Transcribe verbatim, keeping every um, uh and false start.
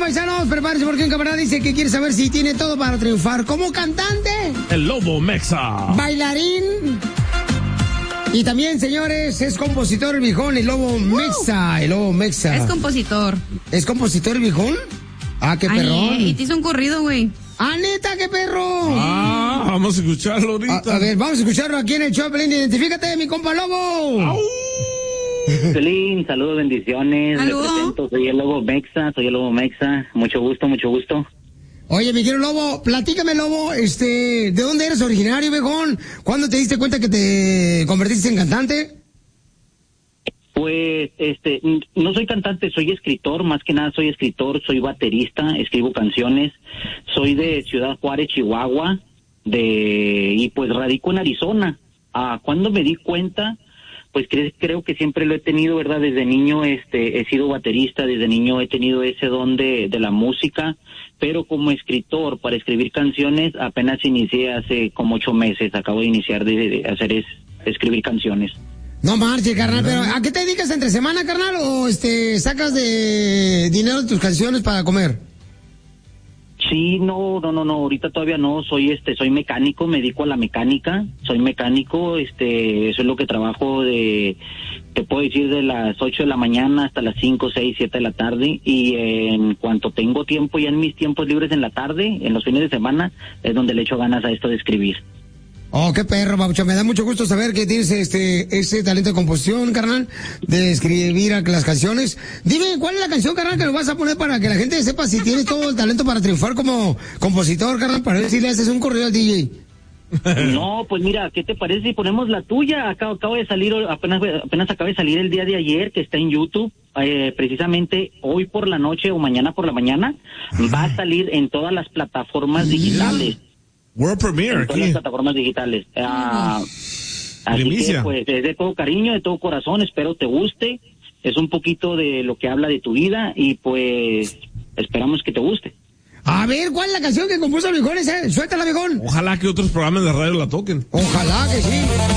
paisanos, prepárense porque un camarada dice que quiere saber si tiene todo para triunfar como cantante, El Lobo Mexa, bailarín y también, señores, es compositor el viejón, el Lobo Mexa, el Lobo Mexa. Es compositor. ¿Es compositor el viejón? Ah, qué Ay, perrón. y te hizo un corrido, güey. Ah, neta, qué perro. Ah, vamos a escucharlo ahorita. A, a ver, vamos a escucharlo aquí en el show, Pelín. Identifícate, mi compa Lobo. ¡Au! Pelín, saludos, bendiciones. Saludos. Me presento, soy el Lobo Mexa, soy el Lobo Mexa. Mucho gusto, mucho gusto. Oye, mi querido Lobo, platícame, Lobo, este, ¿de dónde eres originario, viejón? ¿Cuándo te diste cuenta que te convertiste en cantante? Pues, este, no soy cantante, soy escritor, más que nada soy escritor, soy baterista, escribo canciones, soy de Ciudad Juárez, Chihuahua, de, y pues radico en Arizona. Ah, cuando me di cuenta, pues cre- creo que siempre lo he tenido, ¿verdad? Desde niño, este, he sido baterista, desde niño he tenido ese don de, de la música, pero como escritor, para escribir canciones, apenas inicié hace como ocho meses, acabo de iniciar de, de hacer es, escribir canciones. No marches, carnal, pero ¿a qué te dedicas entre semana, carnal? ¿O este sacas de dinero de tus canciones para comer? Sí, no, no, no, no, ahorita todavía no, soy este, soy mecánico, me dedico a la mecánica, soy mecánico, este, eso es lo que trabajo de, te puedo decir de las ocho de la mañana hasta las cinco, seis, siete de la tarde, y en cuanto tengo tiempo ya en mis tiempos libres en la tarde, en los fines de semana, es donde le echo ganas a esto de escribir. Oh, qué perro, Papucho. Me da mucho gusto saber que tienes este ese talento de composición, carnal, de escribir las canciones. Dime, ¿cuál es la canción, carnal, que nos vas a poner para que la gente sepa si tienes todo el talento para triunfar como compositor, carnal, para ver si le haces un correo al D J? No, pues mira, ¿qué te parece si ponemos la tuya? Acabo, acabo de salir, apenas apenas acaba de salir el día de ayer, que está en YouTube, eh, precisamente hoy por la noche o mañana por la mañana, va a salir en todas las plataformas digitales. World Premiere En todas aquí. las plataformas digitales. Ah, así Primicia. que, pues, es de todo cariño, de todo corazón, espero te guste. Es un poquito de lo que habla de tu vida y, pues, esperamos que te guste. A ver, ¿cuál es la canción que compuso el viejón ese? Suéltala, viejón. Ojalá que otros programas de radio la toquen. Ojalá que sí.